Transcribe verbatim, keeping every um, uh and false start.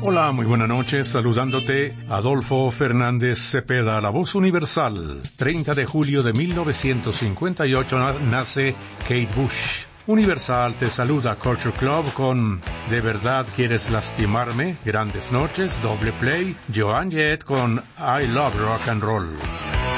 Hola, muy buenas noches, saludándote Adolfo Fernández Cepeda, la voz universal. treinta de julio de mil novecientos cincuenta y ocho nace Kate Bush. Universal te saluda Culture Club con ¿De verdad quieres lastimarme? Grandes noches, doble play, Joan Jett con I Love Rock and Roll.